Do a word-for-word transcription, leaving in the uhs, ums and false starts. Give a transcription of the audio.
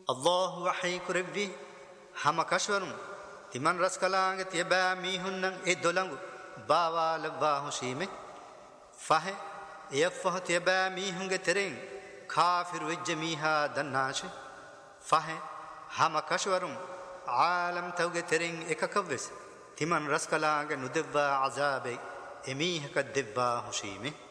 الله وحي كربي هم كشورم تمن رسكلانگ تيبا ميهنن ادولانگ باوا لباه شيمه فاه يفه تيبا ميهنگ ترين كافر وجميها دناش فاه هم كشورم عالم توگ ترين اككوس تمن رسكلانگ ندبا عذاب اميه كدبا شيمه